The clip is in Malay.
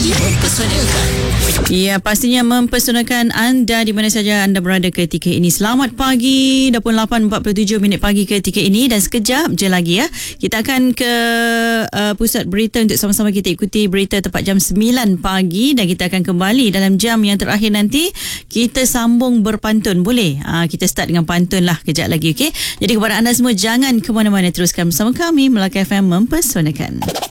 mempesonakan. Ya, pastinya mempesonakan anda di mana saja anda berada ketika ini. Selamat pagi, dah pun 8.47 minit pagi ketika ini dan sekejap je lagi ya. Kita akan ke pusat berita untuk sama-sama kita ikuti berita tepat jam 9 pagi dan kita akan kembali dalam jam yang terakhir nanti. Kita sambung berpantun, boleh? Kita start dengan pantun lah kejap lagi, okey? Jadi kepada anda semua jangan ke mana-mana, teruskan bersama kami Melaka FM mempesonakan.